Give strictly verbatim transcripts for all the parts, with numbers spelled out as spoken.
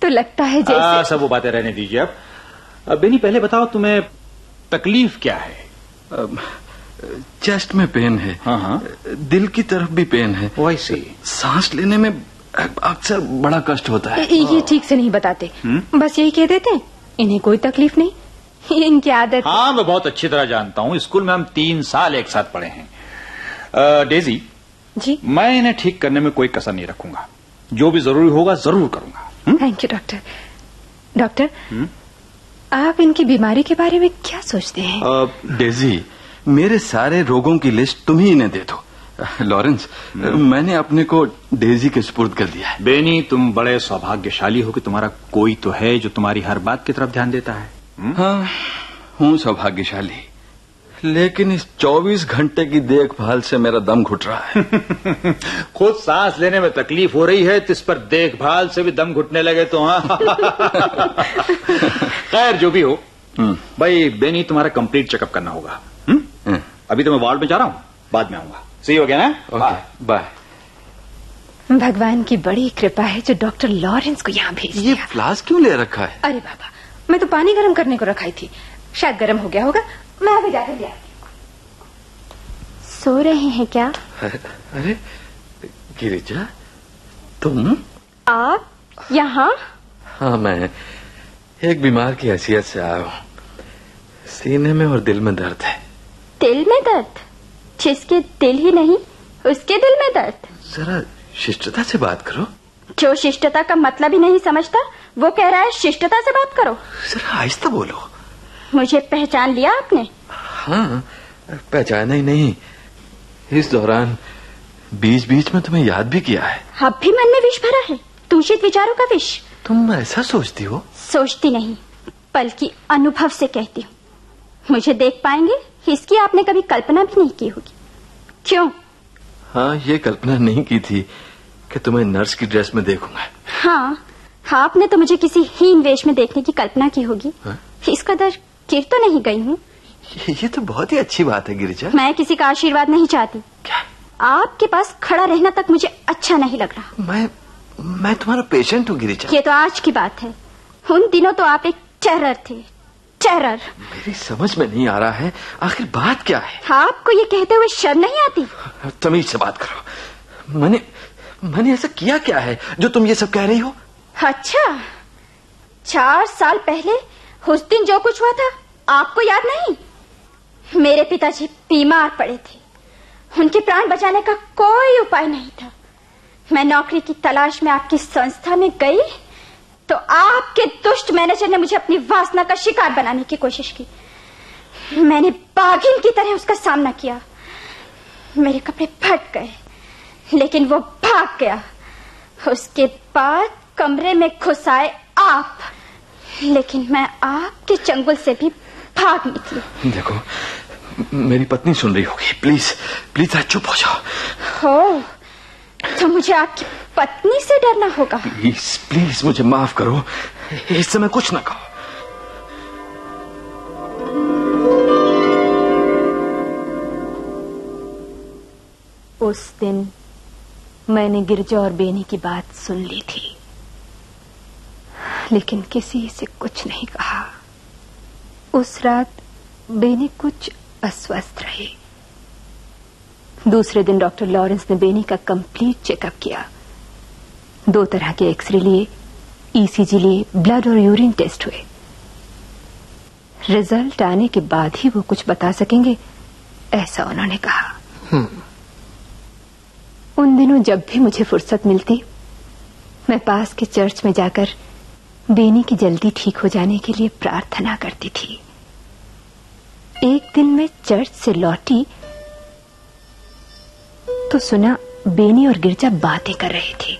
लगता है जैसे आ, सब वो बातें रहने दीजिए अब। अब बेनी पहले बताओ तुम्हें तकलीफ क्या है? चेस्ट में पेन है। हाँ हाँ। दिल की तरफ भी पेन है। वैसे सांस लेने में अक्सर बड़ा कष्ट होता है। ये ठीक से नहीं बताते, बस यही कह देते हैं इन्हें कोई तकलीफ नहीं, इनकी आदत। हाँ मैं बहुत अच्छी तरह जानता हूँ, स्कूल में हम तीन साल एक साथ पढ़े हैं। आ, डेजी जी, मैं इन्हें ठीक करने में कोई कसर नहीं रखूंगा, जो भी जरूरी होगा जरूर करूंगा। Thank you doctor. डॉक्टर आप इनकी बीमारी के बारे में क्या सोचते हैं? आ, डेजी मेरे सारे रोगों की लिस्ट तुम ही इन्हें दे दो। लॉरेंस मैंने अपने को डेजी के सुपुर्द कर दिया है। बेनी तुम बड़े सौभाग्यशाली हो कि तुम्हारा कोई तो है जो तुम्हारी हर बात की तरफ ध्यान देता है। हुँ? हाँ हूँ सौभाग्यशाली, लेकिन इस चौबीस घंटे की देखभाल से मेरा दम घुट रहा है। खुद सांस लेने में तकलीफ हो रही है तो इस पर देखभाल से भी दम घुटने लगे तो हाँ। खैर जो भी हो भाई, बेनी तुम्हारा कंप्लीट चेकअप करना होगा। हुँ? अभी तो मैं वार्ड में जा रहा हूँ, बाद में आऊंगा। सही हो गया ना? Bye bye. भगवान की बड़ी कृपा है जो डॉक्टर लॉरेंस को यहाँ भेज दिया। ये फ्लास्क क्यों ले रखा है? अरे बाबा, मैं तो पानी गर्म करने को रखाई थी, शायद गर्म हो गया होगा, मैं अभी जाकर ले आती हूँ। सो रहे हैं क्या? अरे गिरिजा तुम? आप यहाँ? हाँ मैं एक बीमार की हैसियत से आया हूँ। सीने में और दिल में दर्द है। दिल में दर्द? जिसके दिल ही नहीं उसके दिल में दर्द? जरा शिष्टता से बात करो। जो शिष्टता का मतलब ही नहीं समझता वो कह रहा है शिष्टता से बात करो। जरा आहिस्ता बोलो। मुझे पहचान लिया आपने? हाँ पहचाना ही नहीं, इस दौरान बीच बीच में तुम्हें याद भी किया है। अब भी मन में विष भरा है, दूषित विचारों का विष। तुम ऐसा सोचती हो? सोचती नहीं बल्कि अनुभव से कहती हूँ। मुझे देख पाएंगे इसकी आपने कभी कल्पना भी नहीं की होगी। क्यों? हाँ ये कल्पना नहीं की थी कि तुम्हें नर्स की ड्रेस में देखूंगा। हाँ आपने तो मुझे किसी हीन वेश में देखने की कल्पना की होगी। इस कदर गिर तो नहीं गई हूँ। ये, ये तो बहुत ही अच्छी बात है गिरिजा। मैं किसी का आशीर्वाद नहीं चाहती। क्या? आपके पास खड़ा रहना तक मुझे अच्छा नहीं लग रहा। मैं मैं तुम्हारा पेशेंट हूँ गिरिजा। ये तो आज की बात है, उन दिनों तो आप एक टेरर थे, टेरर। मेरी समझ में नहीं आ रहा है आखिर बात क्या है। आपको ये कहते हुए शर्म नहीं आती? तमीज से बात करो। मैंने मैंने ऐसा किया क्या है जो तुम ये सब कह रही हो? अच्छा, चार साल पहले उस दिन जो कुछ हुआ था आपको याद नहीं? मेरे पिताजी बीमार पड़े थे, उनके प्राण बचाने का कोई उपाय नहीं था। मैं नौकरी की तलाश में आपकी संस्था में गई तो आपके दुष्ट मैनेजर ने मुझे अपनी वासना का शिकार बनाने की कोशिश की। मैंने बाघिन की तरह उसका सामना किया। मेरे कपड़े फट गए लेकिन वो भाग गया। उसके बाद कमरे में घुस आए आप, लेकिन मैं आपके चंगुल से भी भाग निकली। देखो मेरी पत्नी सुन रही होगी, प्लीज प्लीज चुप हो जाओ। हो तो मुझे आपकी पत्नी से डरना होगा। प्लीज प्लीज मुझे माफ करो, इस समय कुछ ना कहो। उस दिन मैंने गिरजा और बेनी की बात सुन ली थी, लेकिन किसी से कुछ नहीं कहा। उस रात बेनी कुछ अस्वस्थ रहे। दूसरे दिन डॉक्टर लॉरेंस ने बेनी का कंप्लीट चेकअप किया। दो तरह के एक्सरे लिए, ईसीजी लिए, ब्लड और यूरिन टेस्ट हुए। रिजल्ट आने के बाद ही वो कुछ बता सकेंगे, ऐसा उन्होंने कहा। उन दिनों जब भी मुझे फुर्सत मिलती मैं पास के चर्च में जाकर बेनी की जल्दी ठीक हो जाने के लिए प्रार्थना करती थी। एक दिन मैं चर्च से लौटी तो सुना बेनी और गिरजा बातें कर रहे थे।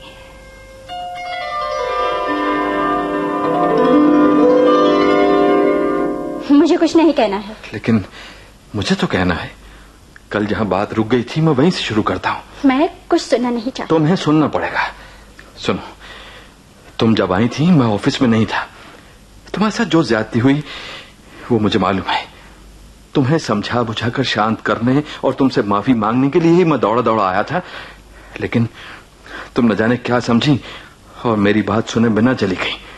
मुझे कुछ नहीं कहना है। लेकिन मुझे तो कहना है। कल जहां बात रुक गई थी मैं वहीं से शुरू करता हूं। मैं कुछ सुनना नहीं चाहता। तुम्हें सुनना पड़ेगा। सुनो, तुम जब आई थी मैं ऑफिस में नहीं था। तुम्हारे साथ जो ज्यादती हुई वो मुझे मालूम है। तुम्हें समझा बुझाकर शांत करने और तुमसे माफी मांगने के लिए ही मैं दौड़ा दौड़ा आया था, लेकिन तुम न जाने क्या समझी और मेरी बात सुने बिना चली गई।